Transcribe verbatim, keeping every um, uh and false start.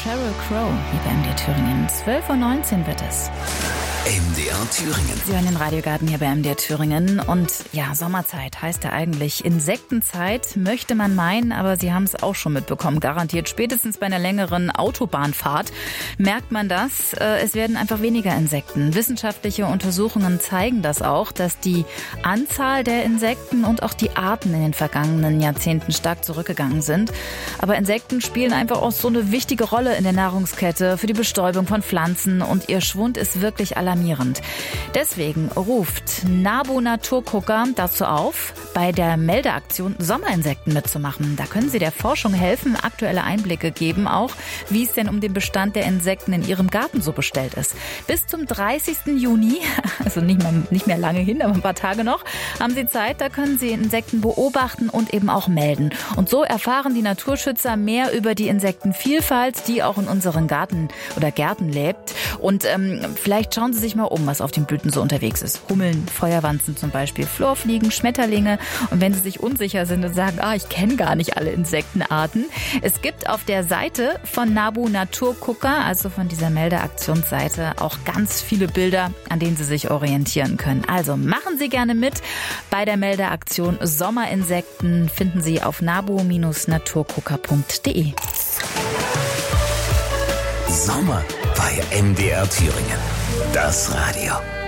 Sheryl Crow hier bei M D R Thüringen. zwölf Uhr neunzehn wird es. M D R Thüringen. Sie hören den Radiogarten hier bei M D R Thüringen. Und ja, Sommerzeit heißt ja eigentlich Insektenzeit, möchte man meinen, aber Sie haben es auch schon mitbekommen, garantiert. Spätestens bei einer längeren Autobahnfahrt merkt man das. Es werden einfach weniger Insekten. Wissenschaftliche Untersuchungen zeigen das auch, dass die Anzahl der Insekten und auch die Arten in den vergangenen Jahrzehnten stark zurückgegangen sind. Aber Insekten spielen einfach auch so eine wichtige Rolle in der Nahrungskette für die Bestäubung von Pflanzen und ihr Schwund ist wirklich alarmierend. Deswegen ruft NABU Naturgucker dazu auf, bei der Meldeaktion Sommerinsekten mitzumachen. Da können Sie der Forschung helfen, aktuelle Einblicke geben, auch wie es denn um den Bestand der Insekten in Ihrem Garten so bestellt ist. Bis zum dreißigsten Juni, also nicht mehr, nicht mehr lange hin, aber ein paar Tage noch, haben Sie Zeit. Da können Sie Insekten beobachten und eben auch melden. Und so erfahren die Naturschützer mehr über die Insektenvielfalt, die auch in unseren Garten oder Gärten lebt. Und ähm, vielleicht schauen Sie sich mal um, was auf den Blüten so unterwegs ist. Hummeln, Feuerwanzen zum Beispiel, Florfliegen, Schmetterlinge. Und wenn Sie sich unsicher sind und sagen, ah, ich kenne gar nicht alle Insektenarten. Es gibt auf der Seite von NABU Naturgucker, also von dieser Meldeaktionsseite, auch ganz viele Bilder, an denen Sie sich orientieren können. Also machen Sie gerne mit bei der Meldeaktion Sommerinsekten. Finden Sie auf nabu Naturgucker punkt de. Sommer bei M D R Thüringen. Das Radio.